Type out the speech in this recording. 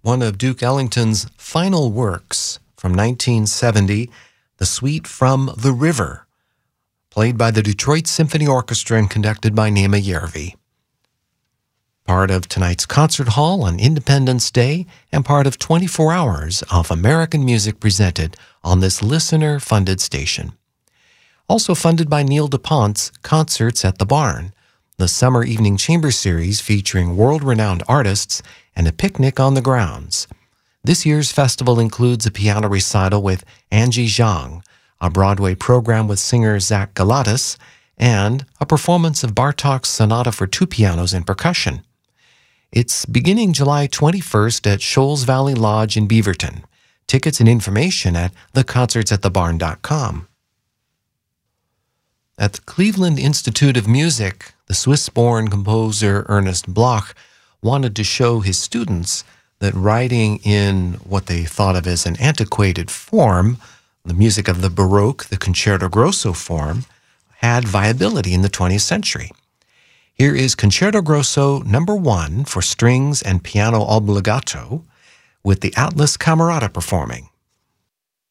one of Duke Ellington's final works from 1970, the Suite from the River, played by the Detroit Symphony Orchestra and conducted by Nema Järvi. Part of tonight's concert hall on Independence Day and part of 24 hours of American music presented on this listener-funded station. Also funded by Neil DuPont's Concerts at the Barn, the summer evening chamber series featuring world-renowned artists and a picnic on the grounds. This year's festival includes a piano recital with Angie Zhang, a Broadway program with singer Zach Galatas, and a performance of Bartók's Sonata for two pianos and percussion. It's beginning July 21st at Shoals Valley Lodge in Beaverton. Tickets and information at theconcertsatthebarn.com. At the Cleveland Institute of Music, the Swiss-born composer Ernest Bloch wanted to show his students that writing in what they thought of as an antiquated form, the music of the Baroque, the Concerto Grosso form, had viability in the 20th century. Here is Concerto Grosso No. 1 for strings and piano obbligato with the Atlas Camerata performing.